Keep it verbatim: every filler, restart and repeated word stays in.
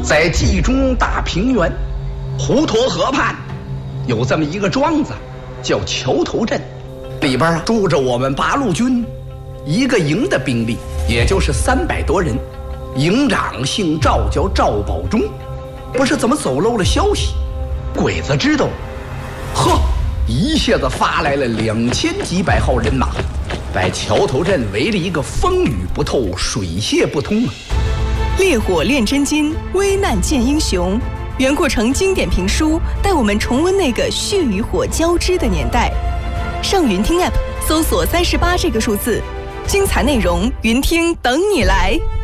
在冀中大平原滹沱河畔，有这么一个庄子，叫桥头镇，里边啊住着我们八路军一个营的兵力，也就是三百多人。营长姓赵，叫赵保忠。不是怎么走漏了消息，鬼子知道，呵，一下子发来了两千几百号人马，把桥头镇围了一个风雨不透，水泄不通啊！ 烈火炼真金，危难见英雄。袁阔成经典评书带我们重温那个血与火交织的年代。上云听 App 搜索三十八这个数字，精彩内容云听等你来。